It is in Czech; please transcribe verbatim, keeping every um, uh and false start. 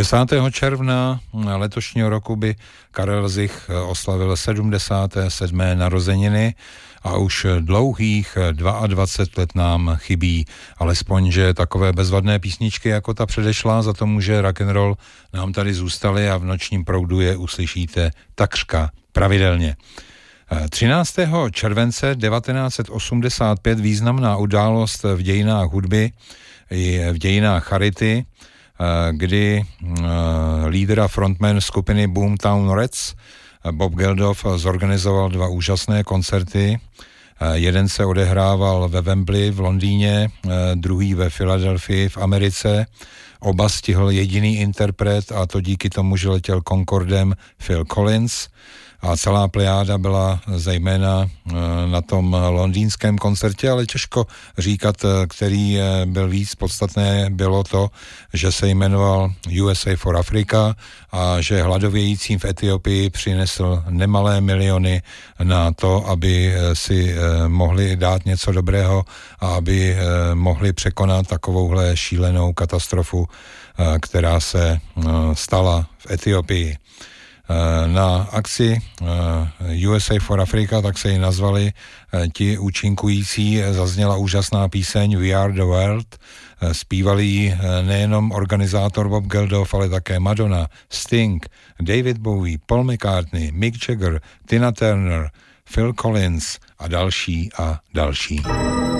desátého června letošního roku by Karel Zich oslavil sedmdesáté sedmé narozeniny a už dlouhých dvacet dva let nám chybí. Alespoň, že takové bezvadné písničky jako ta předešla, za to může rock'n'roll, nám tady zůstaly a v nočním proudu je uslyšíte takřka pravidelně. třináctého července devatenáct set osmdesát pět významná událost v dějinách hudby i v dějinách charity, kdy lídr a frontman skupiny Boomtown Rats Bob Geldof zorganizoval dva úžasné koncerty. Jeden se odehrával ve Wembley v Londýně, druhý ve Filadelfii v Americe. Oba stihl jediný interpret, a to díky tomu, že letěl Concordem Phil Collins. A celá plejáda byla zejména na tom londýnském koncertě, ale těžko říkat, který byl víc podstatné, bylo to, že se jmenoval U S A for Africa a že hladovějícím v Etiopii přinesl nemalé miliony na to, aby si mohli dát něco dobrého a aby mohli překonat takovouhle šílenou katastrofu, která se stala v Etiopii. Na akci U S A for Africa, tak se ji nazvali ti účinkující, zazněla úžasná píseň We Are the World. Zpívali ji nejenom organizátor Bob Geldof, ale také Madonna, Sting, David Bowie, Paul McCartney, Mick Jagger, Tina Turner, Phil Collins a další a další.